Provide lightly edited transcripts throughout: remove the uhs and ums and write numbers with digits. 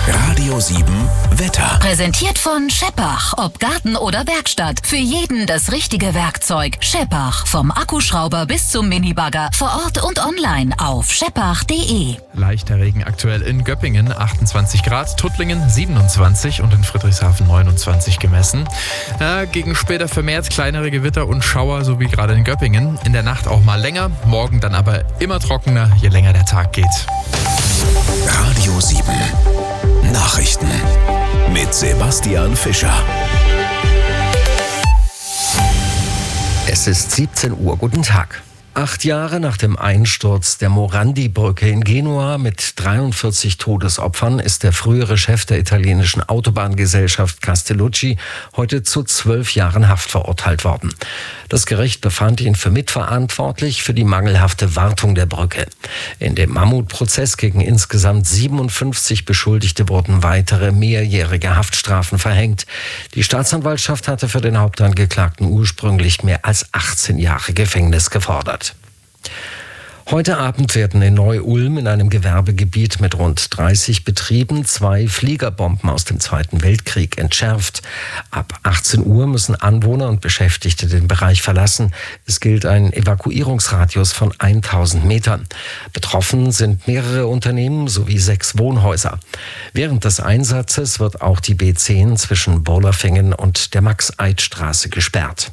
Radio 7 Wetter. Präsentiert von Scheppach. Ob Garten oder Werkstatt. Für jeden das richtige Werkzeug. Scheppach. Vom Akkuschrauber bis zum Minibagger. Vor Ort und online auf scheppach.de. Leichter Regen aktuell in Göppingen, 28 Grad, Tuttlingen 27 und in Friedrichshafen 29 gemessen. Gegen später vermehrt kleinere Gewitter und Schauer, so wie gerade in Göppingen. In der Nacht auch mal länger, morgen dann aber immer trockener, je länger der Tag geht. Radio 7 Nachrichten mit Sebastian Fischer. Es ist 17 Uhr. Guten Tag. 8 Jahre nach dem Einsturz der Morandi-Brücke in Genua mit 43 Todesopfern ist der frühere Chef der italienischen Autobahngesellschaft Castellucci heute zu 12 Jahren Haft verurteilt worden. Das Gericht befand ihn für mitverantwortlich für die mangelhafte Wartung der Brücke. In dem Mammutprozess gegen insgesamt 57 Beschuldigte wurden weitere mehrjährige Haftstrafen verhängt. Die Staatsanwaltschaft hatte für den Hauptangeklagten ursprünglich mehr als 18 Jahre Gefängnis gefordert. Heute Abend werden in Neu-Ulm in einem Gewerbegebiet mit rund 30 Betrieben 2 Fliegerbomben aus dem Zweiten Weltkrieg entschärft. Ab 18 Uhr müssen Anwohner und Beschäftigte den Bereich verlassen. Es gilt ein Evakuierungsradius von 1000 Metern. Betroffen sind mehrere Unternehmen sowie 6 Wohnhäuser. Während des Einsatzes wird auch die B10 zwischen Bollerfingen und der Max-Eid-Straße gesperrt.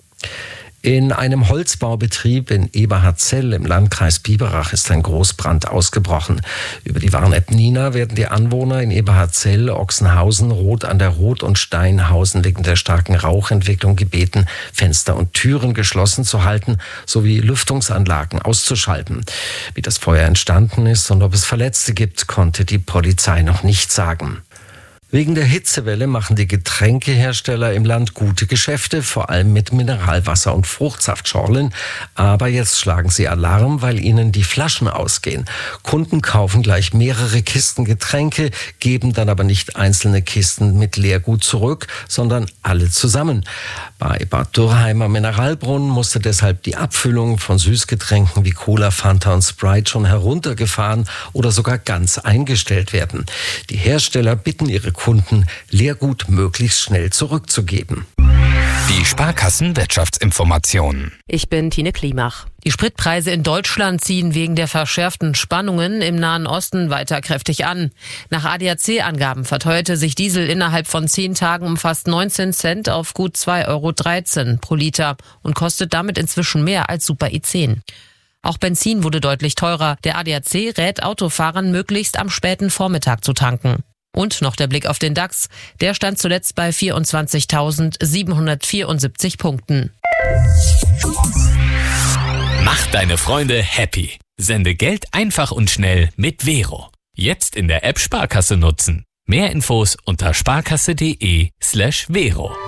In einem Holzbaubetrieb in Eberhardzell im Landkreis Biberach ist ein Großbrand ausgebrochen. Über die Warn-App Nina werden die Anwohner in Eberhardzell, Ochsenhausen, Roth an der Roth und Steinhausen wegen der starken Rauchentwicklung gebeten, Fenster und Türen geschlossen zu halten sowie Lüftungsanlagen auszuschalten. Wie das Feuer entstanden ist und ob es Verletzte gibt, konnte die Polizei noch nicht sagen. Wegen der Hitzewelle machen die Getränkehersteller im Land gute Geschäfte, vor allem mit Mineralwasser und Fruchtsaftschorlen. Aber jetzt schlagen sie Alarm, weil ihnen die Flaschen ausgehen. Kunden kaufen gleich mehrere Kisten Getränke, geben dann aber nicht einzelne Kisten mit Leergut zurück, sondern alle zusammen. Bei Bad Dürrheimer Mineralbrunnen musste deshalb die Abfüllung von Süßgetränken wie Cola, Fanta und Sprite schon heruntergefahren oder sogar ganz eingestellt werden. Die Hersteller bitten ihre Kunden, Leergut möglichst schnell zurückzugeben. Die Sparkassen-Wirtschaftsinformationen. Ich bin Tine Klimach. Die Spritpreise in Deutschland ziehen wegen der verschärften Spannungen im Nahen Osten weiter kräftig an. Nach ADAC-Angaben verteuerte sich Diesel innerhalb von 10 Tagen um fast 19 Cent auf gut 2,13 € pro Liter und kostet damit inzwischen mehr als Super E10. Auch Benzin wurde deutlich teurer. Der ADAC rät Autofahrern, möglichst am späten Vormittag zu tanken. Und noch der Blick auf den DAX. Der stand zuletzt bei 24.774 Punkten. Mach deine Freunde happy. Sende Geld einfach und schnell mit Vero. Jetzt in der App Sparkasse nutzen. Mehr Infos unter sparkasse.de/Vero.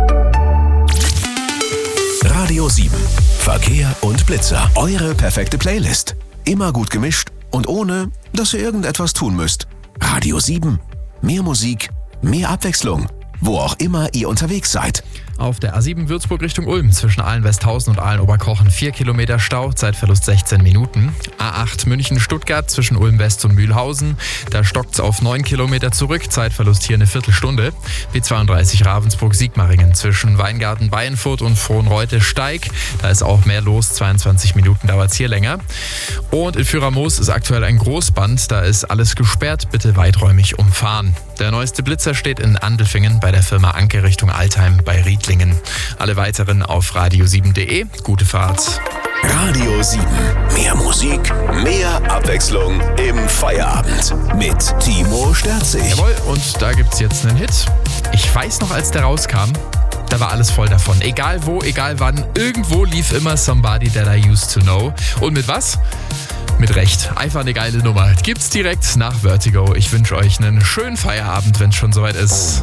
Radio 7 Verkehr und Blitzer. Eure perfekte Playlist. Immer gut gemischt und ohne, dass ihr irgendetwas tun müsst. Radio 7. Mehr Musik, mehr Abwechslung, wo auch immer ihr unterwegs seid. Auf der A7 Würzburg Richtung Ulm zwischen Aalen-Westhausen und Aalen-Oberkochen 4 Kilometer Stau, Zeitverlust 16 Minuten. A8 München-Stuttgart zwischen Ulm-West und Mühlhausen. Da stockt's auf 9 Kilometer zurück, Zeitverlust hier eine Viertelstunde. B32 Ravensburg-Sigmaringen zwischen Weingarten-Baienfurt und Frohnreute-Steig. Da ist auch mehr los, 22 Minuten dauert's hier länger. Und in Führer-Moos ist aktuell ein Großband, da ist alles gesperrt, bitte weiträumig umfahren. Der neueste Blitzer steht in Andelfingen bei der Firma Anke Richtung Altheim bei Riedlingen. Alle weiteren auf radio7.de. Gute Fahrt. Radio 7. Mehr Musik, mehr Abwechslung im Feierabend. Mit Timo Sterzig. Jawohl, und da gibt's jetzt einen Hit. Ich weiß noch, als der rauskam, da war alles voll davon. Egal wo, egal wann, irgendwo lief immer Somebody That I Used To Know. Und mit was? Mit Recht. Einfach eine geile Nummer. Gibt's direkt nach Vertigo. Ich wünsche euch einen schönen Feierabend, wenn es schon soweit ist.